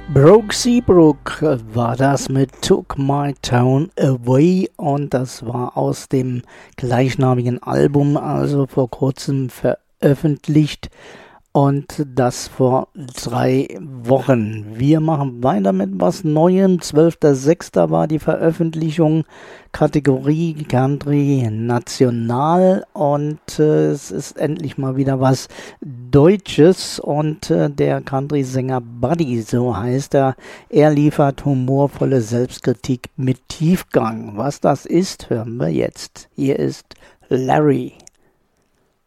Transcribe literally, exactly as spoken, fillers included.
Brooke Seabrook war das mit Took My Town Away und das war aus dem gleichnamigen Album, also vor kurzem veröffentlicht und das vor drei Wochen. Wir machen weiter mit was Neuem. zwölfter sechster war die Veröffentlichung, Kategorie Country National und äh, es ist endlich mal wieder was Deutsches und äh, der Country-Sänger Buddy, so heißt er, er liefert humorvolle Selbstkritik mit Tiefgang. Was das ist, hören wir jetzt. Hier ist Larry.